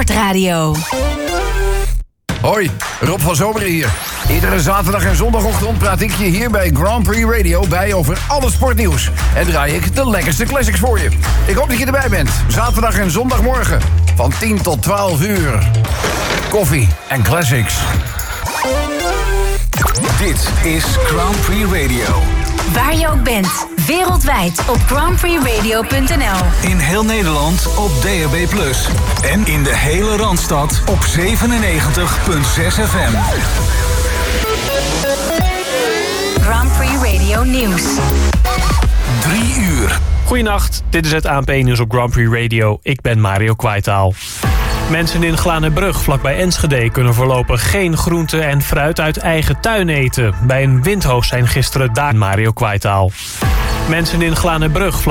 Sportradio. Hoi, Rob van Zomeren hier. Iedere zaterdag en zondagochtend praat ik je hier bij Grand Prix Radio bij over alle sportnieuws. En draai ik de lekkerste classics voor je. Ik hoop dat je erbij bent. Zaterdag en zondagmorgen van 10 tot 12 uur. Koffie en classics. Dit is Grand Prix Radio. Waar je ook bent, wereldwijd op grandprixradio.nl. In heel Nederland op DAB+. En in de hele Randstad op 97.6 FM. Grand Prix Radio Nieuws. 3 uur. Goedenacht, dit is het ANP-nieuws op Grand Prix Radio. Ik ben Mario Kwaitaal. Mensen in Glanerbrug, vlakbij Enschede, kunnen voorlopig geen groente en fruit uit eigen tuin eten. Bij een windhoos zijn gisteren daar Mario Kwaitaal. Mensen in Glanerbrug,